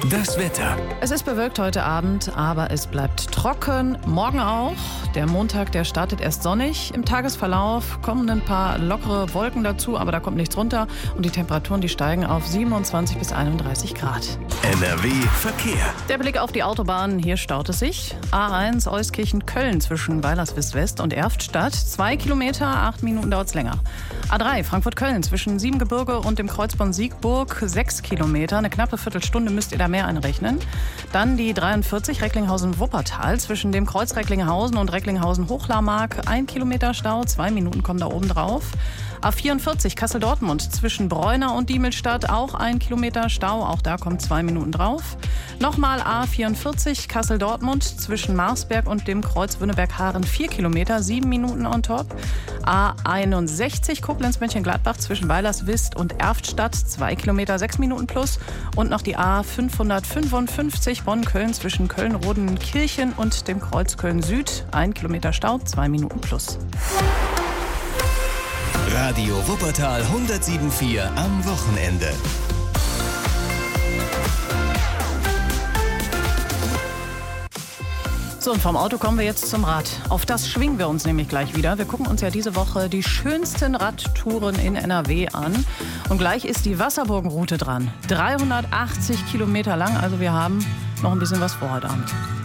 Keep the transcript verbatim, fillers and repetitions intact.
Das Wetter. Es ist bewölkt heute Abend, aber es bleibt trocken. Morgen auch. Der Montag, der startet erst sonnig. Im Tagesverlauf kommen ein paar lockere Wolken dazu, aber da kommt nichts runter. Und die Temperaturen, die steigen auf siebenundzwanzig bis einunddreißig Grad. N R W Verkehr. Der Blick auf die Autobahn, hier staut es sich. A eins Euskirchen-Köln zwischen Weilerswist-West und Erftstadt. Zwei Kilometer, acht Minuten dauert es länger. A drei Frankfurt-Köln zwischen Siebengebirge und dem Kreuzbahn Siegburg. Sechs Kilometer, eine knappe Viertelstunde müsst ihr da mehr einrechnen. Dann die dreiundvierzig Recklinghausen-Wuppertal zwischen dem Kreuz Recklinghausen und Recklinghausen-Hochlarmark. Ein Kilometer Stau, zwei Minuten kommen da oben drauf. A vierundvierzig Kassel-Dortmund zwischen Bräuna und Diemelstadt, auch ein Kilometer Stau, auch da kommen zwei Minuten drauf. Nochmal A vierundvierzig Kassel-Dortmund zwischen Marsberg und dem Kreuz Wünnenberg-Haaren, vier Kilometer, sieben Minuten on top. A einundsechzig Koblenz-Mönchengladbach zwischen Weilerswist und Erftstadt, zwei Kilometer, sechs Minuten plus. Und noch die A fünfhundertfünfundfünfzig Bonn-Köln zwischen Köln-Rodenkirchen und dem Kreuz Köln-Süd, ein Kilometer Stau, zwei Minuten plus. Radio Wuppertal hundertsieben Komma vier am Wochenende. So, und vom Auto kommen wir jetzt zum Rad. Auf das schwingen wir uns nämlich gleich wieder. Wir gucken uns ja diese Woche die schönsten Radtouren in N R W an. Und gleich ist die Wasserburgenroute dran. dreihundertachtzig Kilometer lang, also wir haben noch ein bisschen was vor heute Abend.